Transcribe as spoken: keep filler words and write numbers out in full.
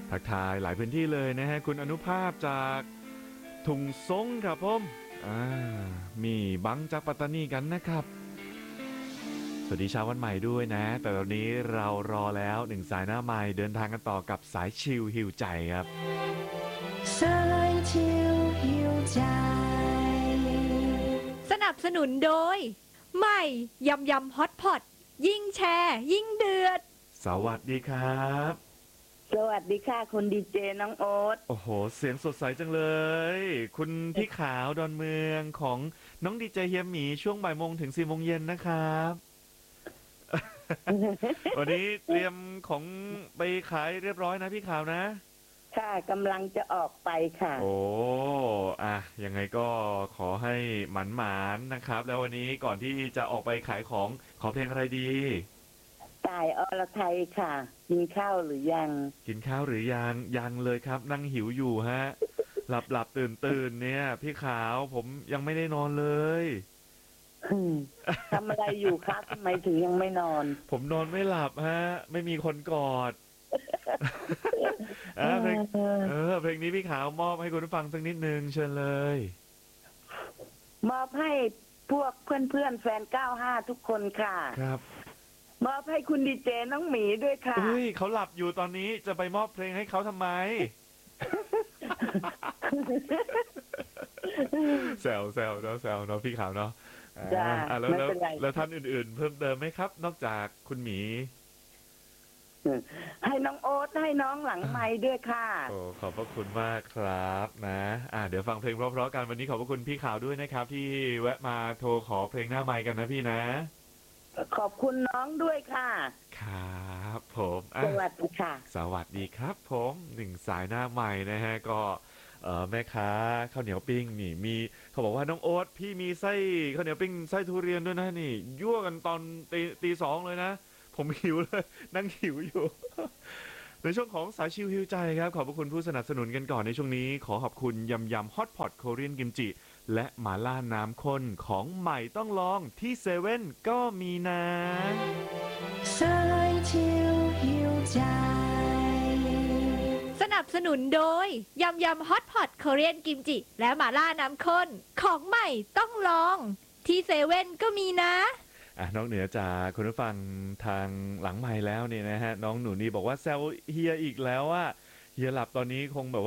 ทักทายหลายพื้นที่เลยนะฮะคุณอนุภาพจากถุงซงครับผมอ่ามีบังจากปัตตานีกันนะครับสวัสดีเช้าวันใหม่ด้วยนะแต่ตอนนี้เรารอแล้วหนึ่งสายหน้าใหม่เดินทางกันต่อกับสายชิลฮิวใจครับสายชิลหิวใจสนับสนุนโดยใหม่ยำยำฮอตพอตยิ่งแชร์ยิ่งเดือดสวัสดีครับสวัสดีค่ะคุณดีเจน้องโอ๊ตโอ้โหเสียงสดใสจังเลย คุณพี่ขาวดอนเมืองของน้องดีเจเฮียหมีช่วงบ่ายโมงถึงสี่โมงเย็นนะครับ วันนี้เตรียมของไปขายเรียบร้อยนะพี่ขาวนะค่ะกำลังจะออกไปค่ะโอ้อะยังไงก็ขอให้หมันหมานนะครับ แล้ววันนี้ก่อนที่จะออกไปขายของขอเพลงอะไรดีตายอรไทยค่ะกินข้าวหรือยังกินข้าวหรือยังยังเลยครับ นั่งหิวอยู่ฮะ หลับหลับตื่นตื่นเนี่ย พี่ขาวผมยังไม่ได้นอนเลยอืมทำอะไรอยู่คะทำไมถึงยังไม่นอนผมนอนไม่หลับฮะ ไม่มีคนกอด อ่ะเพลงเออเพลงนี้พี่ขาวมอบให้คุณผู้ฟังสักนิดนึงเชิญเลยมอบให้พวกเพื่อนๆแฟนเก้าห้าทุกคนค่ะครับมอบให้คุณดีเจน้องหมีด้วยค่ะเฮ้ยเขาหลับอยู่ตอนนี้จะไปมอบเพลงให้เขาทำไม แซวแซวเนาะแซวเนาะพี่ขาวเนาะอ่าจ้าอ่ะแล้วไม่แล้วเป็นไรแล้วท่านอื่นๆ เพิ่มเติมไหมครับ นอกจากคุณหมีให้น้องโอ๊ตให้น้องหลังไม้ด้วยค่ะโอ้ขอบพระคุณมากครับนะอ่าเดี๋ยวฟังเพลงเพราะๆกันวันนี้ขอบพระคุณพี่ขาวด้วยนะครับ ที่แวะมาโทรขอเพลงหน้าไมค์กันนะพี่นะขอบคุณน้องด้วยค่ะครับผมอ่ะสวัสดีค่ะสวัสดีครับผมหนึ่งสายหน้าใหม่นะฮะก็เอ่อแม่ค้าข้าวเหนียวปิ้งนี่มีเขาบอกว่าน้องโอ๊ตพี่มีไส้ข้าวเหนียวปิ้งไส้ทุเรียนด้วยนะนี่ยั่วกันตอนตีตีสองเลยนะ ผมหิวเลยนั่งหิวอยู่ ในช่วงของสายชิวฮิวใจครับขอบพระคุณผู้สนับสนุนกันก่อนในช่วงนี้ขอขอบคุณยำยำฮอตพอตโคเรียนกิมจิและหมาล่าน้ำข้นของใหม่ต้องลองที่เซเว่นก็มีนะสายชิลหิวใจสนับสนุนโดยยำยำฮอตพอตเ o เรียนกิมจิและหม่าล่าน้ำข้นของใหม่ต้องลอง ที่เซเว่นก็มีนะอ่ะนอกเหนือจากคุณผู้ฟังทางหลังไมค์แล้วเนี่ยนะฮะน้องหนูนี่บอกว่าแซวเฮียอีกแล้วว่าเฮียหลับตอนนี้คงแบบว่า